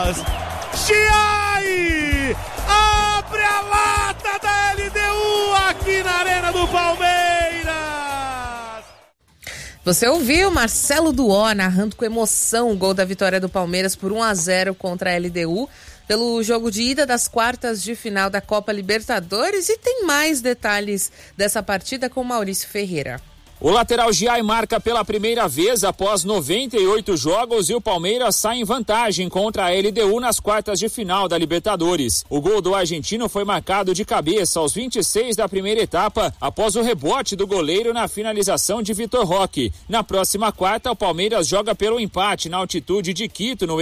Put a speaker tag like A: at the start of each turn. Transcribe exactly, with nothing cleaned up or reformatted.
A: Giai abre a lata da L D U aqui na Arena do Palmeiras.
B: Você ouviu Marcelo Duó narrando com emoção o gol da vitória do Palmeiras por um a zero contra a L D U pelo jogo de ida das quartas de final da Copa Libertadores, e tem mais detalhes dessa partida com Maurício Ferreira.
C: O lateral Giai marca pela primeira vez após noventa e oito jogos e o Palmeiras sai em vantagem contra a L D U nas quartas de final da Libertadores. O gol do argentino foi marcado de cabeça aos vinte e seis da primeira etapa, após o rebote do goleiro na finalização de Vitor Roque. Na próxima quarta, o Palmeiras joga pelo empate na altitude de Quito, no